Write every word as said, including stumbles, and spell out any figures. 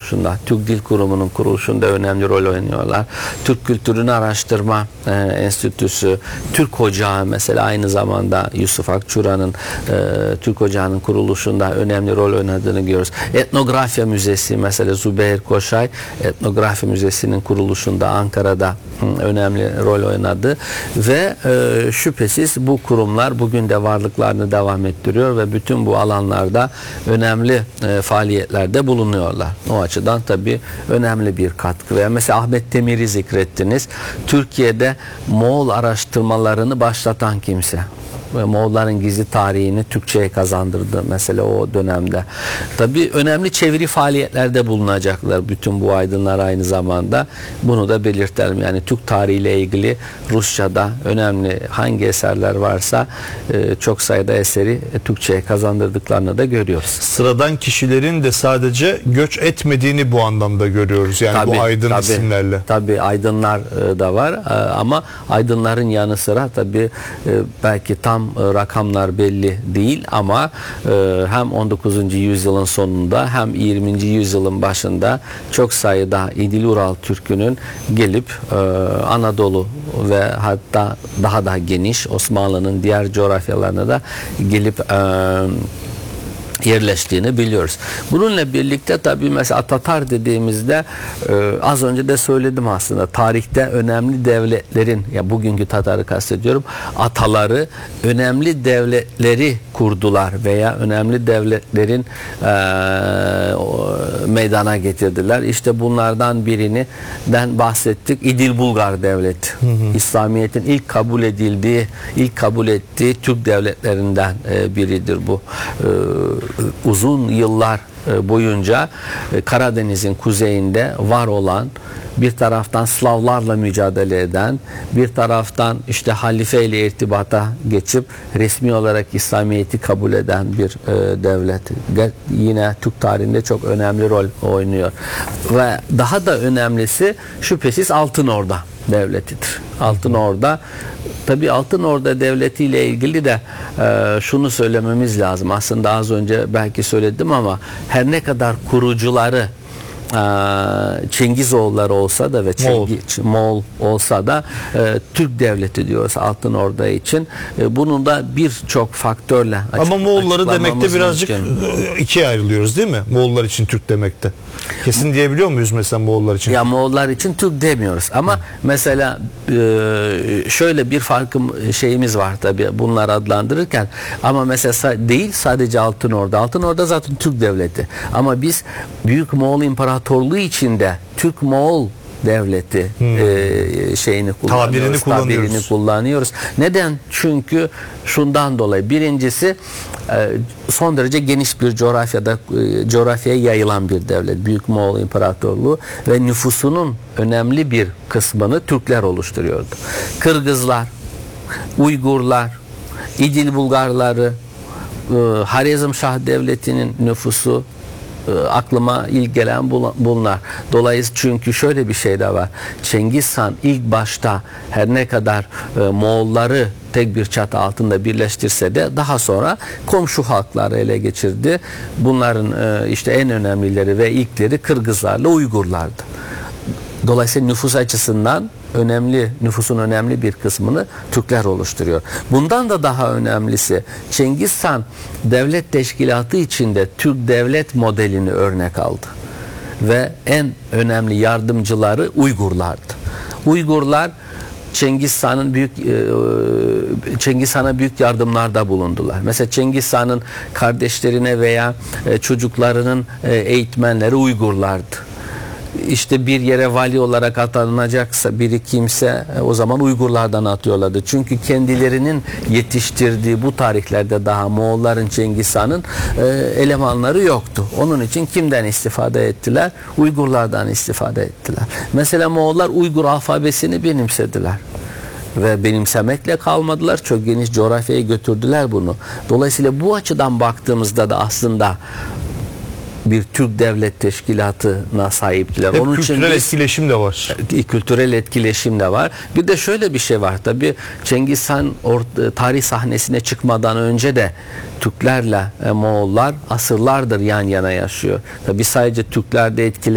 kuruluşunda, Türk Dil Kurumu'nun kuruluşunda önemli rol oynuyorlar. Türk Kültürünü Araştırma e, Enstitüsü, Türk Ocağı mesela aynı zamanda Yusuf Akçura'nın e, Türk Ocağı'nın kuruluşunda önemli rol oynadığını görüyoruz. Etnografya Müzesi mesela Zübeyir Koşay Etnografya Müzesi'nin kuruluşunda Ankara'da hı, önemli rol oynadı ve e, şüphesiz bu kurumlar bugün de varlıklarını devam ettiriyor ve bütün bu alanlarda önemli e, faaliyetlerde bulunuyorlar. O açıdan tabii önemli bir katkı. Veya mesela Ahmet Demir'i zikrettiniz. Türkiye'de Moğol araştırmalarını başlatan kimse. Ve Moğolların gizli tarihini Türkçe'ye kazandırdı mesela o dönemde. Tabii önemli çeviri faaliyetlerde bulunacaklar bütün bu aydınlar aynı zamanda. Bunu da belirtelim. Yani Türk tarihiyle ilgili Rusça'da önemli hangi eserler varsa e, çok sayıda eseri e, Türkçe'ye kazandırdıklarını da görüyoruz. Sıradan kişilerin de sadece göç etmediğini bu anlamda görüyoruz. Yani tabii, bu aydın tabii, isimlerle. Tabii aydınlar e, da var e, ama aydınların yanı sıra tabii e, belki tam rakamlar belli değil ama e, hem on dokuzuncu yüzyılın sonunda hem yirminci yüzyılın başında çok sayıda İdil Ural Türk'ünün gelip e, Anadolu ve hatta daha da geniş Osmanlı'nın diğer coğrafyalarına da gelip e, yerleştiğini biliyoruz. Bununla birlikte tabii mesela Tatar dediğimizde e, az önce de söyledim aslında tarihte önemli devletlerin ya bugünkü Tatar'ı kastediyorum ataları önemli devletleri kurdular veya önemli devletlerin e, o, meydana getirdiler. İşte bunlardan birini den bahsettik. İdil Bulgar Devleti. Hı hı. İslamiyet'in ilk kabul edildiği, ilk kabul ettiği Türk devletlerinden e, biridir bu. E, uzun yıllar boyunca Karadeniz'in kuzeyinde var olan bir taraftan Slavlarla mücadele eden bir taraftan işte halife ile irtibata geçip resmi olarak İslamiyet'i kabul eden bir e, devlet. Yine Türk tarihinde çok önemli rol oynuyor. Ve daha da önemlisi şüphesiz Altınorda Devleti'dir. Altınorda tabi Altınorda Devleti ile ilgili de e, şunu söylememiz lazım. Aslında az önce belki söyledim ama her ne kadar kurucuları Çengizoğulları olsa da ve Çengiz, Moğol olsa da e, Türk devleti diyoruz Altınorda için. E, bunun da birçok faktörle açık, ama Moğolları demekte birazcık mümkün. ikiye ayrılıyoruz değil mi? Moğollar için Türk demekte. Kesin diyebiliyor muyuz mesela Moğollar için? Ya Moğollar için Türk demiyoruz ama Hı. mesela e, şöyle bir farkım şeyimiz var tabi bunlar adlandırırken ama mesela değil sadece Altınorda. Altınorda zaten Türk devleti ama biz Büyük Moğol İmparatorluğu içinde Türk-Moğol devleti hmm. e, şeyini kullanıyoruz. Tabirini kullanıyoruz. Tabirini kullanıyoruz. Neden? Çünkü şundan dolayı. Birincisi e, son derece geniş bir coğrafyada e, coğrafyaya yayılan bir devlet. Büyük Moğol İmparatorluğu ve nüfusunun önemli bir kısmını Türkler oluşturuyordu. Kırgızlar, Uygurlar, İdil Bulgarları, e, Harizmşah Devleti'nin nüfusu aklıma ilk gelen bunlar. Dolayısıyla çünkü şöyle bir şey de var. Cengiz Han ilk başta her ne kadar e, Moğolları tek bir çatı altında birleştirse de daha sonra komşu halkları ele geçirdi. Bunların e, işte en önemlileri ve ilkleri Kırgızlarla Uygurlardı. Dolayısıyla nüfus açısından önemli nüfusun önemli bir kısmını Türkler oluşturuyor. Bundan da daha önemlisi Cengiz Han devlet teşkilatı içinde Türk devlet modelini örnek aldı. Ve en önemli yardımcıları Uygurlardı. Uygurlar Cengiz Han'ın büyük Cengiz Han'a büyük yardımlarda bulundular. Mesela Cengiz Han'ın kardeşlerine veya çocuklarının eğitmenleri Uygurlardı. İşte bir yere vali olarak atanacaksa biri kimse o zaman Uygurlardan atıyorlardı. Çünkü kendilerinin yetiştirdiği bu tarihlerde daha Moğolların Cengiz Han'ın e, elemanları yoktu. Onun için kimden istifade ettiler? Uygurlardan istifade ettiler. Mesela Moğollar Uygur alfabesini benimsediler. Ve benimsemekle kalmadılar. Çok geniş coğrafyaya götürdüler bunu. Dolayısıyla bu açıdan baktığımızda da aslında bir Türk devlet teşkilatına sahiptiler. Hep Onun kültürel için biz, etkileşim de var. Kültürel etkileşim de var. Bir de şöyle bir şey var tabii. Cengiz Han tarih sahnesine çıkmadan önce de Türklerle e, Moğollar asırlardır yan yana yaşıyor. Tabii sadece Türklerde etkiler